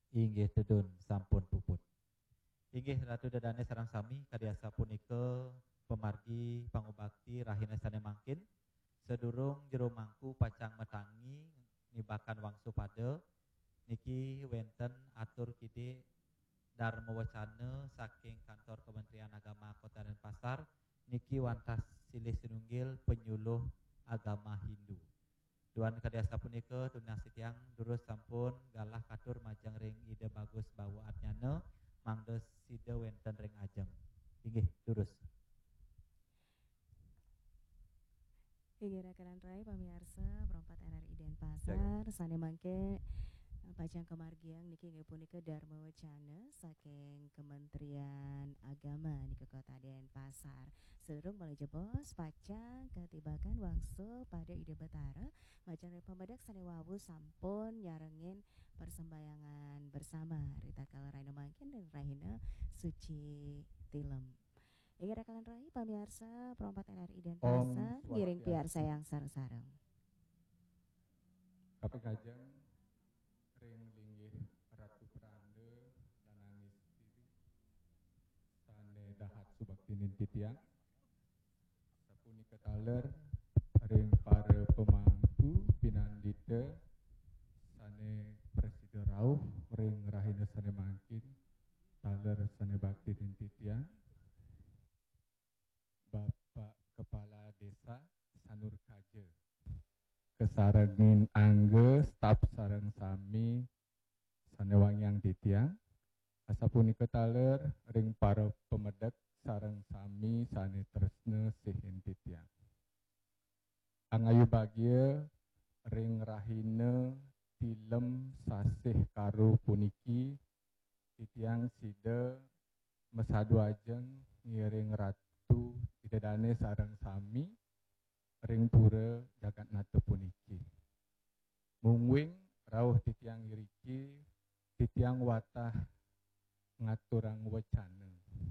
Inggih tedun sampun puput. Inggih Ratu Dadane sareng sami kadiasa punika pemargi pangobakti rahina sane mangkin sedurung jero mangku pacang metangi nibakan wangsu pada niki wenten atur kide Dharma Wacana saking kantor Kementerian Agama Kota Denpasar niki wantas silih sinunggil penyuluh agama Hindu. Duan kadiasa punika tunang sitiang durus sampun galah katur majang ring ide bagus bawa atnyana mangdes sida wenten ring ajeng. Inggih durus. Inggih rakanan rai pamirsa perempat RRI Denpasar sane mangke pajang kemargiang niki inggih punika Dharma Wacana saking Kementerian Agama niki Kota Denpasar. Sedurung mulai jebos pacang ketibakan wangsul pada ide betara macam pemedak sane wawu sampun nyarengin persembayangan bersama Rita Kalaraina mangkin dan Rahina Suci Tilem. Inggih rakalan rai pamirsa perempat RRI Denpasar ngiring piarsa yang sareng-sareng. Kapekajeng ring linggih Ratu Prande dan istri sane dahat subaktinin titiang sapunika taler ring para pemangku pinandita sane presiden rauh ring rahina sane mangkin taler sane bakti titiang Bapak Kepala Desa Sanur Kaje kesarengin angge staf sareng sami sanewangyang titiang asapunika taler ring para pemedek sareng sami sane tresna sihin titiang angayu bagia ring rahina tilem sasih karo puniki titiang sida mesadu ajeng ngiring ratu idadane sareng sami ring pura jagat nata puniki. Mungwing rawuh titiang iriki titiang watah ngaturang wacana.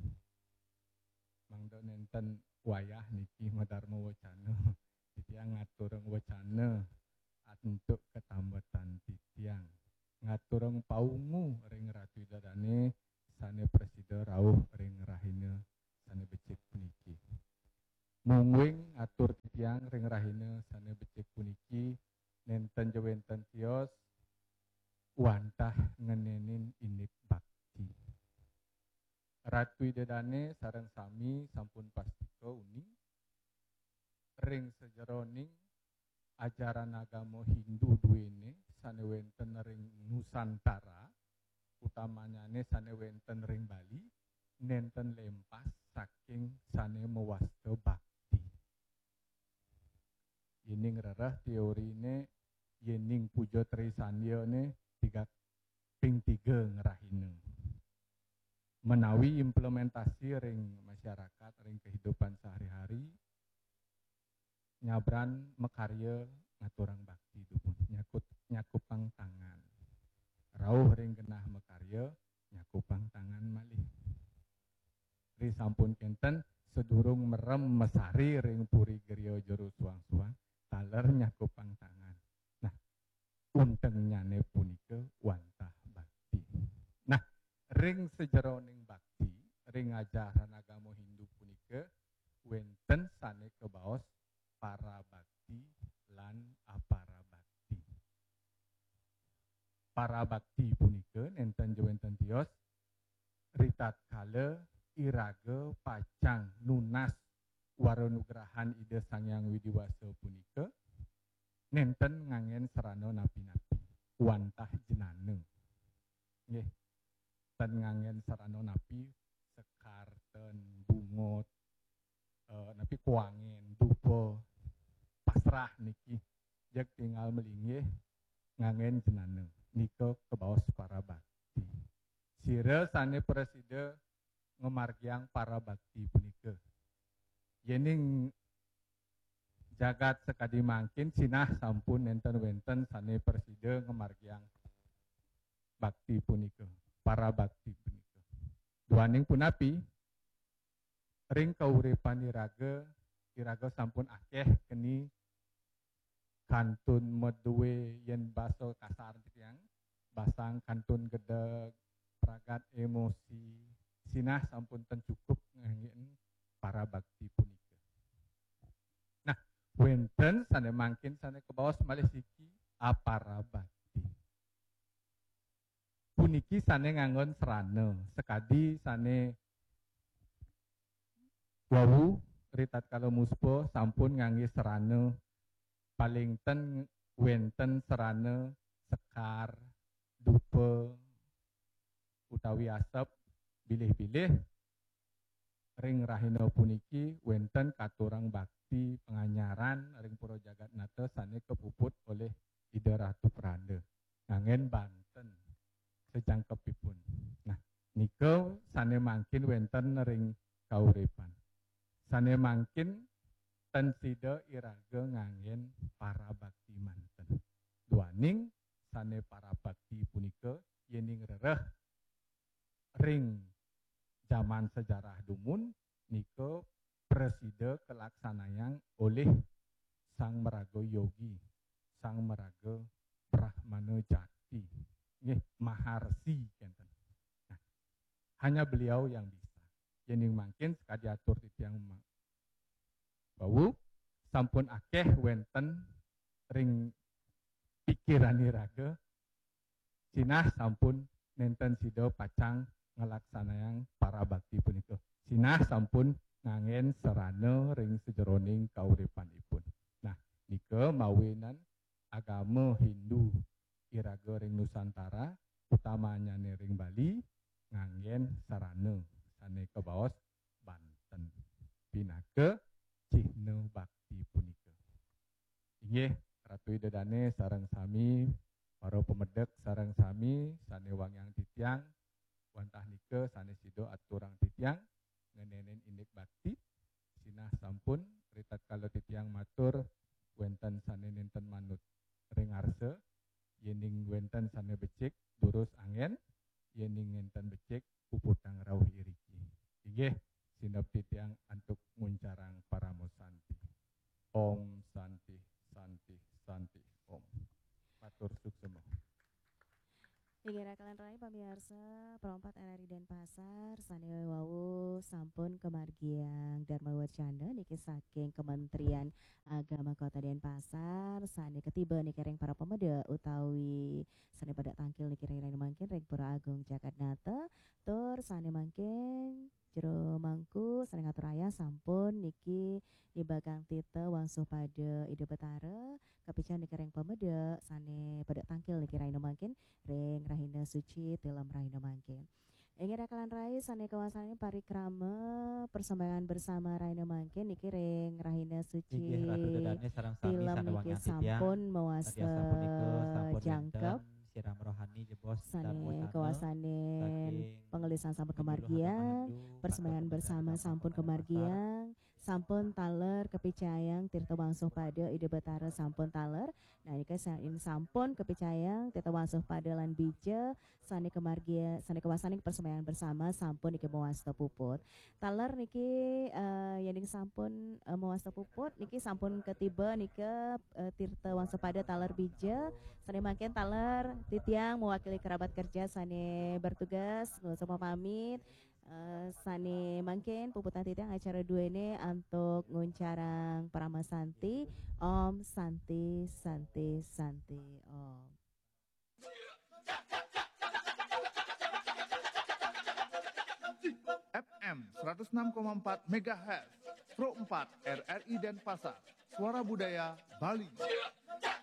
Mangdo nenten wayah niki Dharma Wacana. Titiang ngaturang wacana untuk ketambatan titiang. Ngaturang paungu ring ratu idadane sane presiden rawuh ring rahina sane becik puniki. Mungwing atur titiang ring rahina sane becik puniki nenten jewenten tios wantah ngenenin inip bakti. Ratu idadane sareng sami sampun pastika uning ring sejeroning ajaran agama Hindu duwene sane wenten ring Nusantara utamanya sane wenten ring Bali nenten lempas saking sane mewasta bakti. Yening rerah teori ne yening puja trisandya ne ping tiga ngerahina. Menawi implementasi ring masyarakat ring kehidupan sehari-hari nyabran mekarya ngaturang bakti dupun nyakupang tangan. Rauh ring genah mekarya nyakupang tangan malih. Ri sampun kenten sedurung merem mesari ring puri gerio jero suang-suang taler nyakupang tangan. Nah, untengnya ne punika wantah bakti. Nah, ring sejeroning bakti, ring ajaran agama Hindu punika wenten sane kebaos para bakti lan apara bakti. Para bakti punika nenten jewenten tios ritat kala iraga pacang nunas waronugrahan ide Sangyang Widiwasa punika nenten ngangen serana napi-napi wantah jenane. Nggih. Ten ngangen serana napi sekarten bungot napi kuangen dupa pasrah niki jek tinggal melinggih ngangen jenane nika kebaos para bakti. Sira sane presiden ngemargiang para bakti punika. Yening jagat sekadi mangkin sinah sampun nenten-wenten sane presiden ngemargiang bakti punika, para bakti punika. Duaning punapi ring kauripan iraga sampun akeh keni kantun meduwe yen baso kasar titiang pasang kantun gedeg, pragat emosi, sinah sampun ten cukup nganggen para bakti punika. Nah, wenten sane mangkin sane kebaos malih siki apara bakti. Puniki sane nganggon serana, sekadi sane wawu ritat kalau muspo sampun ngangge serana paling ten wenten serana sekar, dupe, utawi asep bilih-bilih ring rahina puniki wenten katurang bakti penganyaran ring pura jagat nata sane kepuput oleh Ida Ratu Pranda ngangen Banten sejangkepipun. Nah, niko sane mangkin wenten ring kauripan. Sane mangkin ten sida iraga ngangen para bakti manten. Duaning sane para bakti punika yening rereh ring zaman sejarah dumun niko presida kelaksanayang oleh Sang Meraga Yogi, Sang Meraga Brahmana Jati, nggih Maharsi kenten. Nah, hanya beliau yang bisa. Yening mangkin sekadi atur titiang bau sampun akeh wenten ring pikiran iraga sinah sampun nenten sida pacang ngelaksanayang para bakti punika. Sinah sampun ngangen serana ring sejeroning kauripanipun. Nah, nika mawinan agama Hindu iraga ring Nusantara utamanya ring Bali ngangen sarana sane kebaos Banten. Pinake cihna bakti punika. Inggih Ratu Idedane sareng sami para pemedek sareng sami sane wangyang titiang wantah nika sane sida aturang titiang ngenenen indik bakti sinah sampun ritat kalau titiang matur wenten sane nenten manut ring arsa yening wenten sane becik durus angen yening nenten becik puputang rawuh iriki. Inggih sinep titiang antuk nguncarang paramosanti. Om Santi Santi Santi Om. Matur suksema. Inggih kalian rai pamirsa perompat RRI Denpasar sane wau sampun kemargiang Dharma Wacana niki saking Kementerian Agama Kota Denpasar sane ketiba niki ring para pemeda utawi sane pada tangkil niki ring mangkin ring Pura Agung Jagatnata tur sane mangkin jero mangku sane ngatur raya sampun niki dibakang tite wangsuh pada Ida Betara kapican niki ring pemeda sane pada tangkil niki ring mangkin ring Rahina Suci dalam Rahina Mangkin. Ingin rakalan rai sane kawasannya parikrama persembahan bersama Rahina Mangkin niki ring Rahina Suci dalam niki sampun mewasa jangkep siram rohani jebos sane kawasane pengelisan sampun kemargiang persembahan bersama sampun kemargiang sampun taler kepicayang tirta wangsuh pada Ida Betara sampun taler. Nah ini sampun kepicayang tirta wangsuh pada lan bija sane kemargia sane kawasane persembahan bersama sampun niki mewasta puput taler niki yening sampun mewasta puput niki sampun ketiba niki tirta wangsuh pada taler bija sane mangken taler titiang mewakili kerabat kerja sane bertugas sama pamit sane mangken puputan titiang acara dua ini untuk nguncarang Parama Santi Om Santi Santi Santi Om FM 106,4 MHz Pro 4 RRI Denpasar Suara Budaya Bali.